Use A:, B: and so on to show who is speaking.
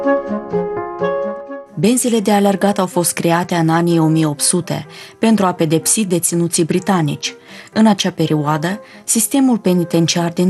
A: Benzile de alergat au fost create în anii 1800 pentru a pedepsi deținuții britanici. În acea perioadă, sistemul penitenciar din